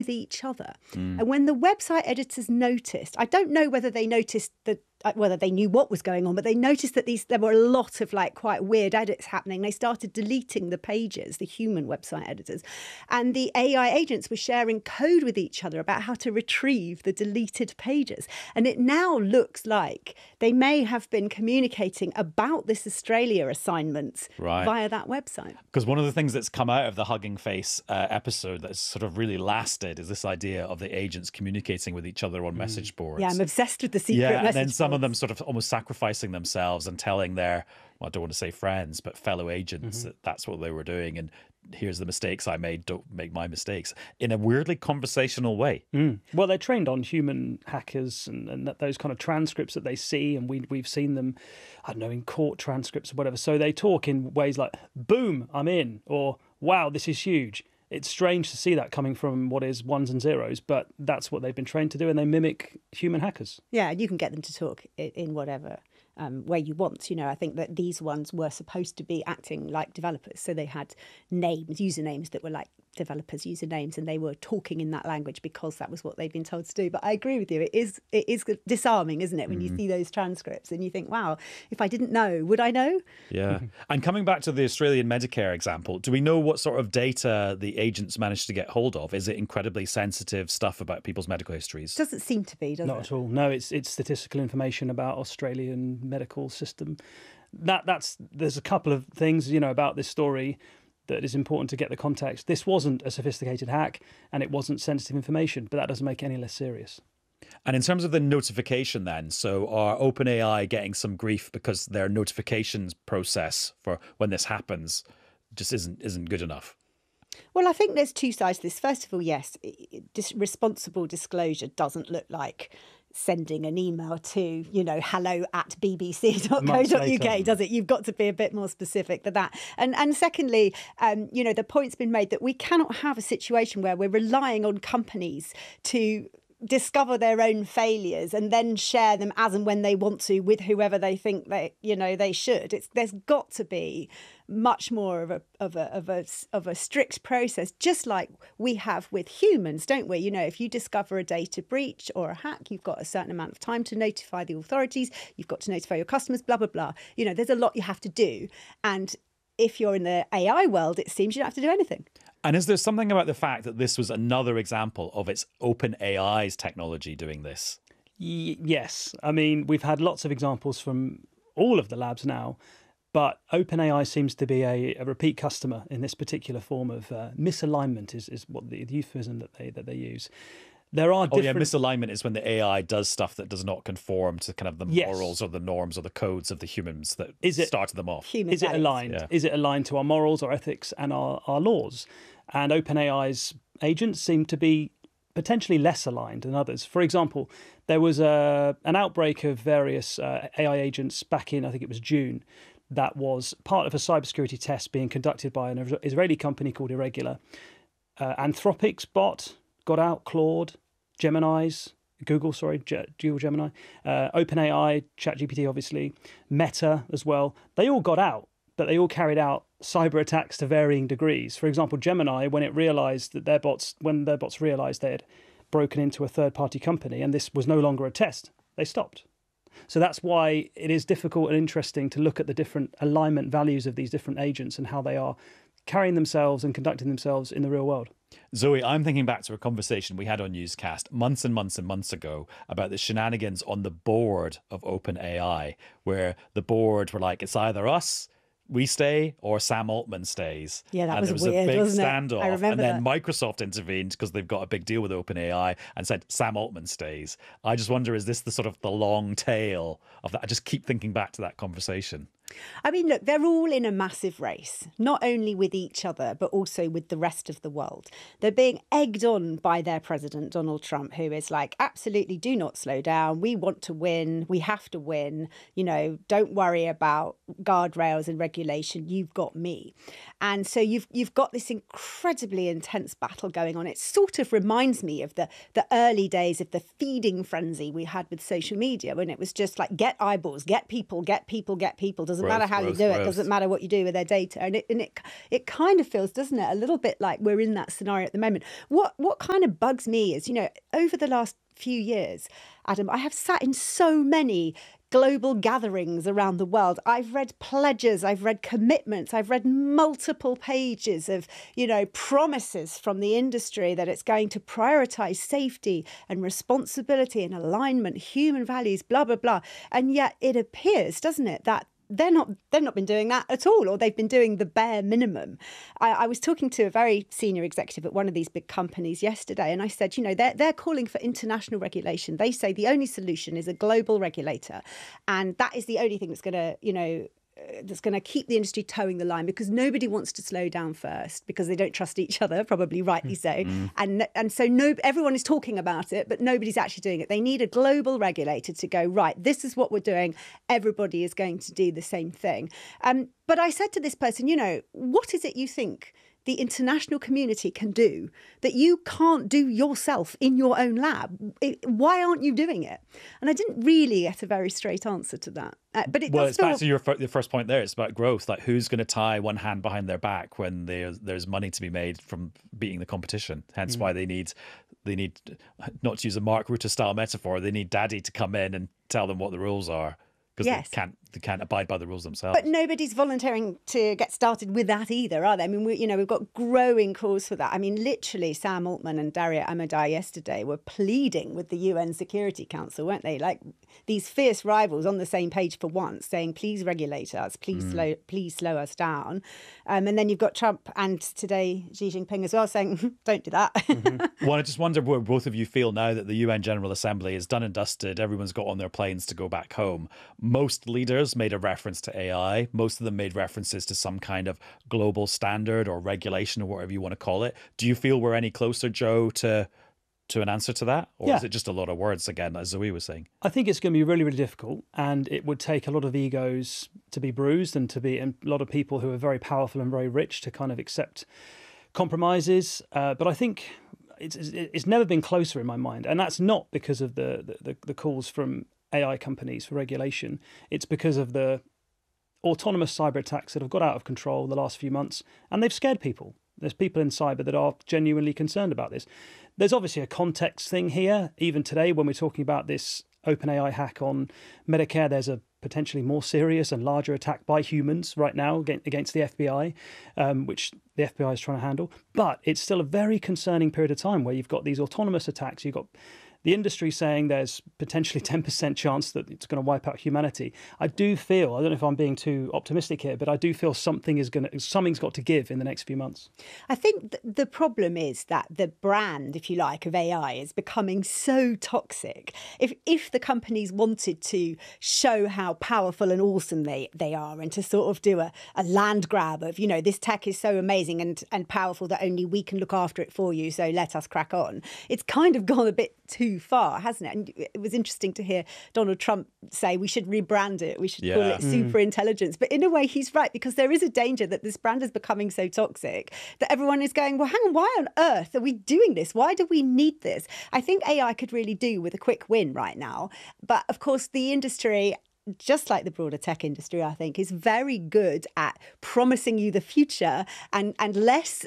each other. And when the website editors noticed, I don't know whether they noticed whether they knew what was going on, but they noticed that there were a lot of like quite weird edits happening. They started deleting the pages, the human website editors, and the AI agents were sharing code with each other about how to retrieve the deleted pages. And it now looks like they may have been communicating about this Australia assignment via that website. Because one of the things that's come out of the Hugging Face episode that's sort of really lasted is this idea of the agents communicating with each other on message boards. Yeah, I'm obsessed with the secret message and then boards. some of them sort of almost sacrificing themselves and telling their, well, I don't want to say friends, but fellow agents that that's what they were doing. And here's the mistakes I made. Don't make my mistakes, in a weirdly conversational way. Well, they're trained on human hackers and those kind of transcripts that they see. And we've seen them, I don't know, in court transcripts or whatever. So they talk in ways like, boom, I'm in, or wow, this is huge. It's strange to see that coming from what is ones and zeros, but that's what they've been trained to do, and they mimic human hackers. Yeah, and you can get them to talk in whatever way you want. You know, I think that these ones were supposed to be acting like developers. So they had names, usernames that were like developers' usernames, and they were talking in that language because that was what they've been told to do. But I agree with you. It is disarming, isn't it, when you see those transcripts and you think, wow, if I didn't know, would I know? Yeah. And coming back to the Australian Medicare example, do we know what sort of data the agents managed to get hold of? Is it incredibly sensitive stuff about people's medical histories? Doesn't seem to be, does it? Not at all. No, it's statistical information about Australian medical system. There's a couple of things, about this story that is important to get the context. This wasn't a sophisticated hack and it wasn't sensitive information, but that doesn't make it any less serious. And in terms of the notification then, so are OpenAI getting some grief because their notifications process for when this happens just isn't good enough? Well, I think there's two sides to this. First of all, yes, responsible disclosure doesn't look like sending an email to, hello@bbc.co.uk, does it? You've got to be a bit more specific than that. And secondly, the point's been made that we cannot have a situation where we're relying on companies to discover their own failures and then share them as and when they want to with whoever they think they should. There's got to be much more of a strict process, just like we have with humans, don't we? If you discover a data breach or a hack, you've got a certain amount of time to notify the authorities. You've got to notify your customers, blah, blah, blah. There's a lot you have to do. And if you're in the AI world, it seems you don't have to do anything. And is there something about the fact that this was another example of its OpenAI's technology doing this? Yes. I mean, we've had lots of examples from all of the labs now, but OpenAI seems to be a repeat customer in this particular form of misalignment is what the euphemism that they use. There are different... misalignment is when the AI does stuff that does not conform to kind of the morals or the norms or the codes of the humans that started them off. Is it aligned? Yeah. Is it aligned to our morals, our ethics, and our laws? And OpenAI's agents seem to be potentially less aligned than others. For example, there was an outbreak of various AI agents back in, I think it was June, that was part of a cybersecurity test being conducted by an Israeli company called Irregular. Anthropic's bot got out, Claude, Google Gemini, OpenAI, ChatGPT, obviously, Meta as well. They all got out, but they all carried out cyber attacks to varying degrees. For example, Gemini, when it realized that their bots realized they had broken into a third-party company and this was no longer a test, they stopped. So that's why it is difficult and interesting to look at the different alignment values of these different agents and how they are carrying themselves and conducting themselves in the real world. Zoe, I'm thinking back to a conversation we had on Newscast months and months and months ago about the shenanigans on the board of OpenAI, where the board were like, it's either us, we stay, or Sam Altman stays. Yeah, that was weird, a big standoff. I remember and then Microsoft intervened because they've got a big deal with OpenAI and said Sam Altman stays. I just wonder, is this the long tail of that? I just keep thinking back to that conversation. I mean, look, they're all in a massive race, not only with each other, but also with the rest of the world. They're being egged on by their president, Donald Trump, who is like, absolutely do not slow down. We want to win. We have to win. Don't worry about guardrails and regulation. You've got me. And so you've got this incredibly intense battle going on. It sort of reminds me of the early days of the feeding frenzy we had with social media, when it was just like, get eyeballs, get people, get people, get people. Doesn't Doesn't matter how you do it. Doesn't matter what you do with their data. And it kind of feels, doesn't it, a little bit like we're in that scenario at the moment. What kind of bugs me is, over the last few years, Adam, I have sat in so many global gatherings around the world. I've read pledges, I've read commitments, I've read multiple pages of, promises from the industry that it's going to prioritise safety and responsibility and alignment, human values, blah, blah, blah. And yet it appears, doesn't it, that they've not been doing that at all, or they've been doing the bare minimum. I was talking to a very senior executive at one of these big companies yesterday, and I said, they're calling for international regulation. They say the only solution is a global regulator, and that is the only thing that's going to, that's going to keep the industry towing the line, because nobody wants to slow down first because they don't trust each other, probably rightly so. And so everyone is talking about it, but nobody's actually doing it. They need a global regulator to go, right, this is what we're doing. Everybody is going to do the same thing. But I said to this person, what is it you think the international community can do that you can't do yourself in your own lab? Why aren't you doing it? And I didn't really get a very straight answer to that. But it's back to your first point there. It's about growth. Like, who's going to tie one hand behind their back when there's money to be made from beating the competition? Hence why they need, not to use a Mark Rutte style metaphor, they need daddy to come in and tell them what the rules are. Because they can't abide by the rules themselves. But nobody's volunteering to get started with that either, are they? I mean, we've got growing calls for that. I mean, literally, Sam Altman and Daria Amadei yesterday were pleading with the UN Security Council, weren't they? Like these fierce rivals on the same page for once, saying, please regulate us, please slow us down. And then you've got Trump and today Xi Jinping as well saying, don't do that. Well, I just wonder where both of you feel now that the UN General Assembly is done and dusted, everyone's got on their planes to go back home. Most leaders made a reference to AI. Most of them made references to some kind of global standard or regulation or whatever you want to call it. Do you feel we're any closer, Joe, to an answer to that? Or is it just a lot of words again, as Zoe was saying? I think it's going to be really, really difficult, and it would take a lot of egos to be bruised and a lot of people who are very powerful and very rich to kind of accept compromises. But I think it's never been closer in my mind. And that's not because of the calls from AI companies for regulation. It's because of the autonomous cyber attacks that have got out of control the last few months, and they've scared people. There's people in cyber that are genuinely concerned about this. There's obviously a context thing here. Even today, when we're talking about this OpenAI hack on Medicare, there's a potentially more serious and larger attack by humans right now against the FBI, which the FBI is trying to handle. But it's still a very concerning period of time where you've got these autonomous attacks. You've got the industry saying there's potentially 10% chance that it's going to wipe out humanity. I do feel, I don't know if I'm being too optimistic here, but I do feel something's got to give in the next few months. I think the problem is that the brand, if you like, of AI is becoming so toxic. If the companies wanted to show how powerful and awesome they are, and to sort of do a land grab of, this tech is so amazing and powerful that only we can look after it for you, so let us crack on. It's kind of gone a bit too far, hasn't it? And it was interesting to hear Donald Trump say we should rebrand it, we should call it super intelligence. But in a way, he's right, because there is a danger that this brand is becoming so toxic that everyone is going, well, hang on, why on earth are we doing this? Why do we need this? I think AI could really do with a quick win right now. But of course, the industry, just like the broader tech industry, I think, is very good at promising you the future and less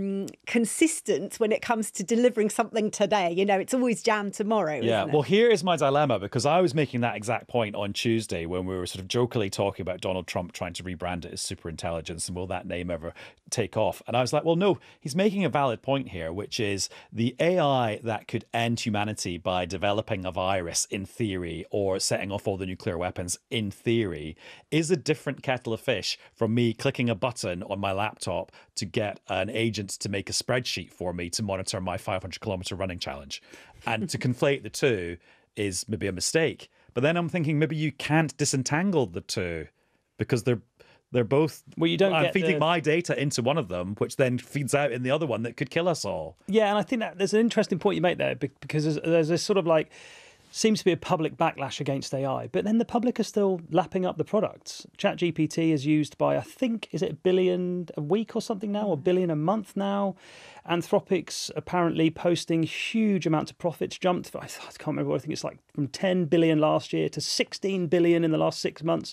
consistent when it comes to delivering something today. It's always jammed tomorrow. Yeah, isn't it? well, here is my dilemma, because I was making that exact point on Tuesday when we were sort of jokingly talking about Donald Trump trying to rebrand it as superintelligence, and will that name ever take off? And I was like, well, no, he's making a valid point here, which is the AI that could end humanity by developing a virus in theory, or setting off all the nuclear weapons in theory, is a different kettle of fish from me clicking a button on my laptop to get an agent to make a spreadsheet for me to monitor my 500-kilometer running challenge. And to conflate the two is maybe a mistake. But then I'm thinking maybe you can't disentangle the two, because they're both. Well, you don't. I'm feeding my data into one of them, which then feeds out in the other one that could kill us all. Yeah, and I think that there's an interesting point you make there, because there's this sort of like, seems to be a public backlash against AI, but then the public are still lapping up the products. ChatGPT is used by, I think, is it 1 billion a week or something now, or 1 billion a month now? Anthropic's apparently posting huge amounts of profits, jumped, I can't remember, I think it's like from 10 billion last year to 16 billion in the last 6 months.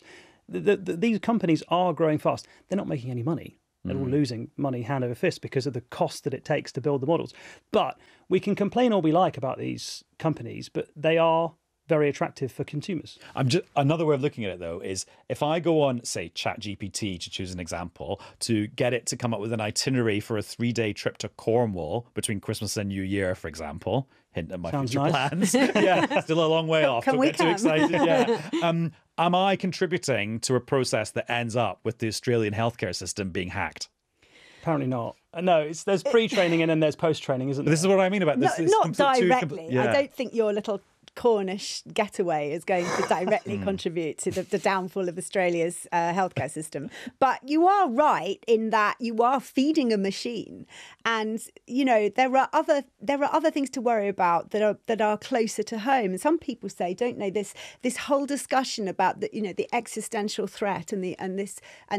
These companies are growing fast. They're not making any money. They're all losing money hand over fist because of the cost that it takes to build the models. But we can complain all we like about these companies, but they are very attractive for consumers. Another way of looking at it, though, is if I go on, say, ChatGPT, to choose an example, to get it to come up with an itinerary for a 3-day trip to Cornwall between Christmas and New Year, for example, hint at my future plans. Yeah, still a long way off. Don't get too excited. Yeah. Am I contributing to a process that ends up with the Australian healthcare system being hacked? Apparently not. No, there's pre-training and then there's post-training, isn't there? This is what I mean about this. Not directly. I don't think your little Cornish getaway is going to directly contribute to the downfall of Australia's healthcare system. But you are right in that you are feeding a machine, and there are other things to worry about that are closer to home. And some people say, don't know, this whole discussion about the existential threat this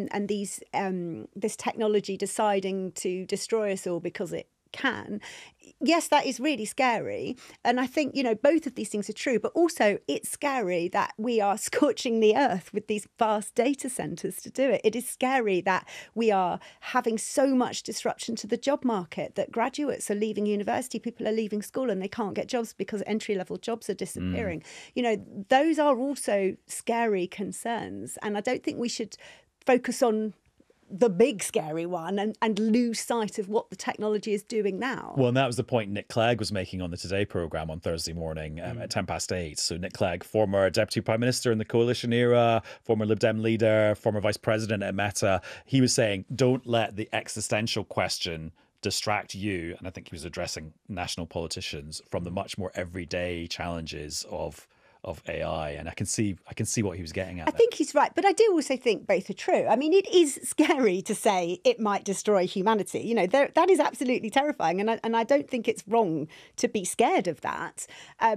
technology deciding to destroy us all because it can. Yes, that is really scary. And I think, both of these things are true, but also it's scary that we are scorching the earth with these vast data centres to do it. It is scary that we are having so much disruption to the job market, that graduates are leaving university, people are leaving school and they can't get jobs because entry-level jobs are disappearing. Those are also scary concerns. And I don't think we should focus on the big scary one and lose sight of what the technology is doing now. Well, and that was the point Nick Clegg was making on the Today programme on Thursday morning at 8:10. So Nick Clegg, former Deputy Prime Minister in the coalition era, former Lib Dem leader, former Vice President at Meta, he was saying, don't let the existential question distract you, and I think he was addressing national politicians, from the much more everyday challenges of AI, and I can see what he was getting at. I think he's right, but I do also think both are true. I mean, it is scary to say it might destroy humanity. That is absolutely terrifying, and I don't think it's wrong to be scared of that.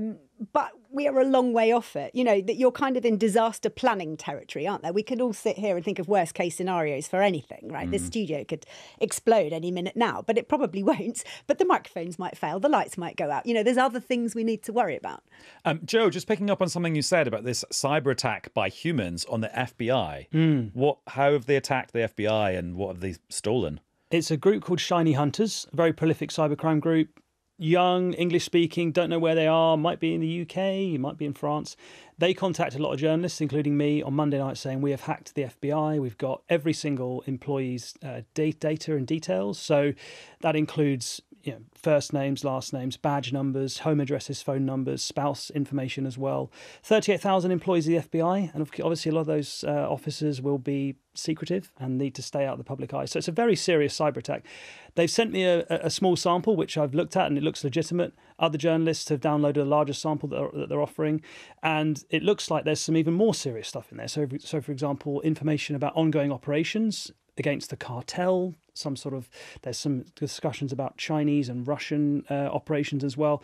But we are a long way off it. That you're kind of in disaster planning territory, aren't there? We could all sit here and think of worst case scenarios for anything, right? This studio could explode any minute now, but it probably won't. But the microphones might fail, the lights might go out. There's other things we need to worry about. Joe, just picking up on something you said about this cyber attack by humans on the FBI. How have they attacked the FBI and what have they stolen? It's a group called Shiny Hunters, a very prolific cybercrime group. Young, English-speaking, don't know where they are, might be in the UK, might be in France. They contacted a lot of journalists, including me, on Monday night saying, we have hacked the FBI. We've got every single employee's data and details. So that includes first names, last names, badge numbers, home addresses, phone numbers, spouse information as well. 38,000 employees of the FBI. And obviously a lot of those officers will be secretive and need to stay out of the public eye. So it's a very serious cyber attack. They've sent me a small sample, which I've looked at, and it looks legitimate. Other journalists have downloaded a larger sample that they're offering, and it looks like there's some even more serious stuff in there. So for example, information about ongoing operations against the cartel, there's some discussions about Chinese and Russian operations as well.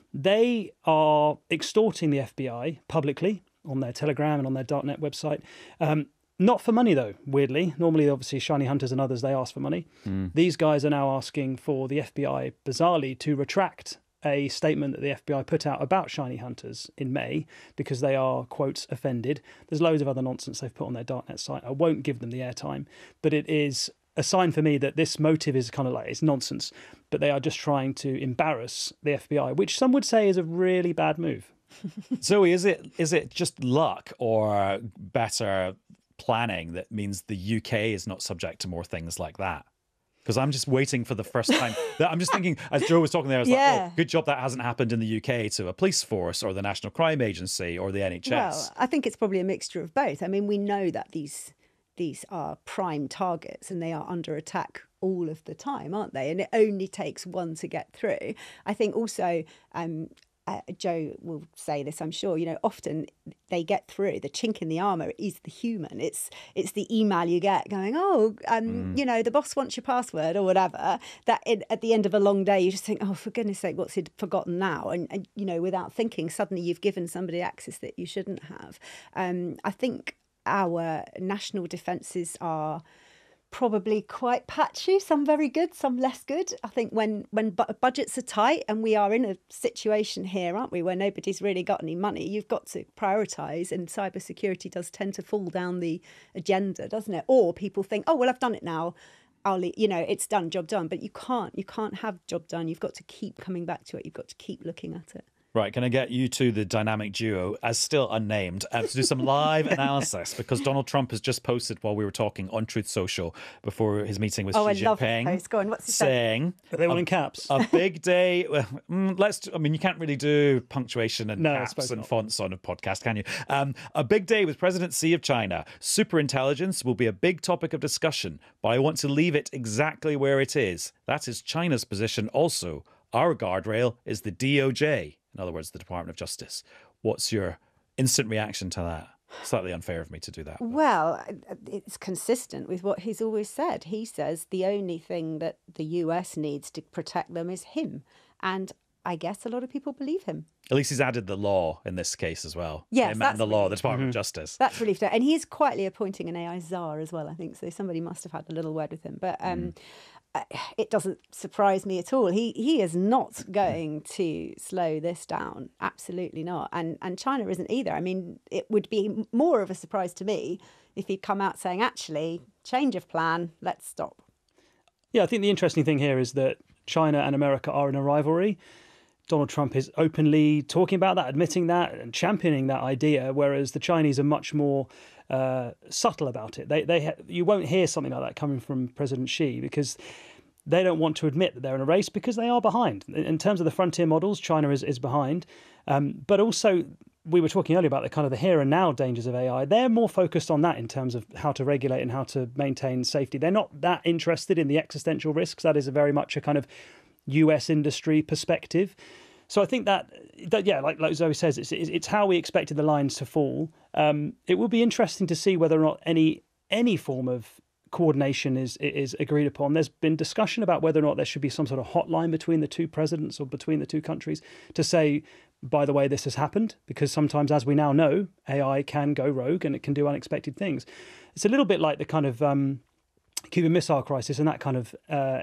They are extorting the FBI publicly on their Telegram and on their .NET website. Not for money, though, weirdly. Normally, obviously, Shiny Hunters and others, they ask for money. These guys are now asking for the FBI, bizarrely, to retract a statement that the FBI put out about Shiny Hunters in May because they are, quotes, offended. There's loads of other nonsense they've put on their .NET site. I won't give them the airtime, but it is a sign for me that this motive is kind of like, it's nonsense, but they are just trying to embarrass the FBI, which some would say is a really bad move. Zoe, is it just luck or better planning that means the UK is not subject to more things like that? Because I'm just waiting for the first time. I'm just thinking, as Joe was talking there, I was like, oh, good job that hasn't happened in the UK to a police force or the National Crime Agency or the NHS. Well, I think it's probably a mixture of both. I mean, we know that these are prime targets and they are under attack all of the time, aren't they? And it only takes one to get through. I think also, Joe will say this, I'm sure, often they get through. The chink in the armour is the human. It's the email you get going, the boss wants your password or whatever, that at the end of a long day, you just think, oh, for goodness sake, what's it forgotten now? And without thinking, suddenly you've given somebody access that you shouldn't have. I think our national defences are probably quite patchy, some very good, some less good. I think when budgets are tight, and we are in a situation here, aren't we, where nobody's really got any money, you've got to prioritise, and cybersecurity does tend to fall down the agenda, doesn't it? Or people think, oh, well, I've done it now, it's done, job done. But you can't have job done. You've got to keep coming back to it. You've got to keep looking at it. Right, can I get you two, the dynamic duo, as still unnamed, to do some live analysis? Because Donald Trump has just posted while we were talking on Truth Social before his meeting with Xi Jinping. I love his post. Go on, what's he saying? Are they all in caps? A big day. You can't really do punctuation and caps and fonts on a podcast, can you? A big day with President Xi of China. Superintelligence will be a big topic of discussion, but I want to leave it exactly where it is. That is China's position also. Our guardrail is the DOJ. In other words, the Department of Justice. What's your instant reaction to that? Slightly unfair of me to do that. Well, it's consistent with what he's always said. He says the only thing that the US needs to protect them is him. And I guess a lot of people believe him. At least he's added the law in this case as well. Yes, and the law, the Department of Justice. That's really fair. And he's quietly appointing an AI czar as well, I think. So somebody must have had a little word with him. But it doesn't surprise me at all. He is not going to slow this down. Absolutely not. And China isn't either. I mean, it would be more of a surprise to me if he'd come out saying, actually, change of plan, let's stop. Yeah, I think the interesting thing here is that China and America are in a rivalry. Donald Trump is openly talking about that, admitting that, and championing that idea, whereas the Chinese are much more subtle about it. You won't hear something like that coming from President Xi because they don't want to admit that they're in a race because they are behind. In terms of the frontier models, China is behind. But also, we were talking earlier about the here and now dangers of AI. They're more focused on that in terms of how to regulate and how to maintain safety. They're not that interested in the existential risks. That is very much a kind of US industry perspective. So I think that like Zoe says, it's how we expected the lines to fall. It will be interesting to see whether or not any form of coordination is agreed upon. There's been discussion about whether or not there should be some sort of hotline between the two presidents or between the two countries to say, by the way, this has happened, because sometimes, as we now know, AI can go rogue and it can do unexpected things. It's a little bit like the kind of Cuban Missile Crisis and that kind of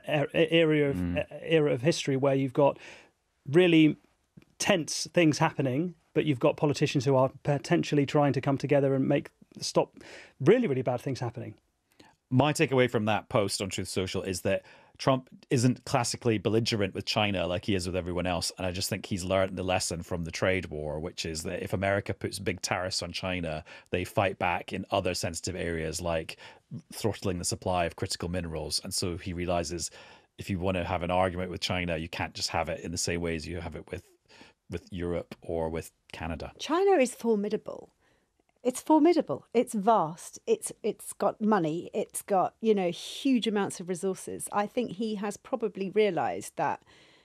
era of history where you've got really tense things happening, but you've got politicians who are potentially trying to come together and stop really, really bad things happening. My takeaway from that post on Truth Social is that Trump isn't classically belligerent with China like he is with everyone else. And I just think he's learned the lesson from the trade war, which is that if America puts big tariffs on China, they fight back in other sensitive areas like throttling the supply of critical minerals. And so he realizes if you want to have an argument with China, you can't just have it in the same way as you have it with Europe or with Canada. China is formidable. It's formidable. It's vast. It's got money. It's got, huge amounts of resources. I think he has probably realised that,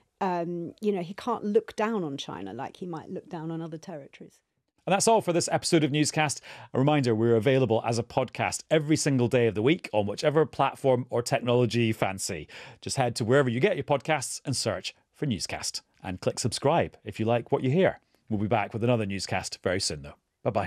he can't look down on China like he might look down on other territories. And that's all for this episode of Newscast. A reminder, we're available as a podcast every single day of the week on whichever platform or technology you fancy. Just head to wherever you get your podcasts and search for Newscast. And click subscribe if you like what you hear. We'll be back with another Newscast very soon, though. Bye-bye.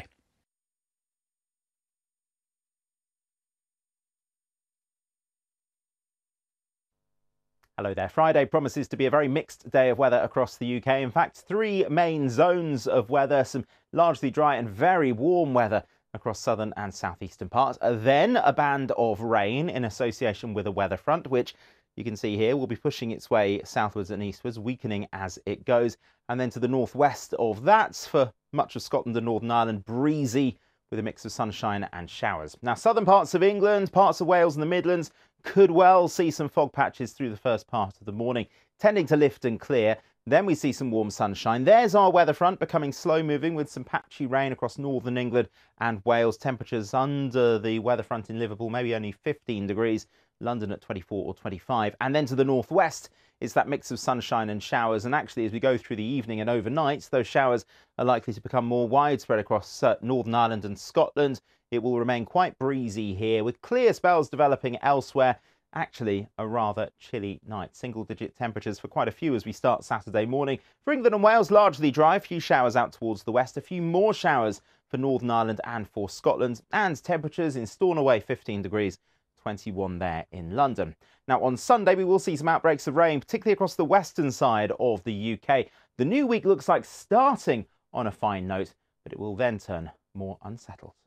Hello there. Friday promises to be a very mixed day of weather across the UK. In fact, 3 main zones of weather, some largely dry and very warm weather across southern and southeastern parts. Then a band of rain in association with a weather front, which you can see here will be pushing its way southwards and eastwards, weakening as it goes. And then to the northwest of that, for much of Scotland and Northern Ireland, breezy with a mix of sunshine and showers. Now, southern parts of England, parts of Wales and the Midlands could well see some fog patches through the first part of the morning, tending to lift and clear. Then we see some warm sunshine. There's our weather front becoming slow moving with some patchy rain across northern England and Wales. Temperatures under the weather front in Liverpool, maybe only 15 degrees. London at 24 or 25. And then to the northwest is that mix of sunshine and showers. And actually, as we go through the evening and overnight, those showers are likely to become more widespread across Northern Ireland and Scotland. It will remain quite breezy here with clear spells developing elsewhere. Actually, a rather chilly night. Single-digit temperatures for quite a few as we start Saturday morning. For England and Wales, largely dry. A few showers out towards the west. A few more showers for Northern Ireland and for Scotland. And temperatures in Stornoway, 15 degrees. 21 there in London. Now on Sunday we will see some outbreaks of rain, particularly across the western side of the UK. The new week looks like starting on a fine note, but it will then turn more unsettled.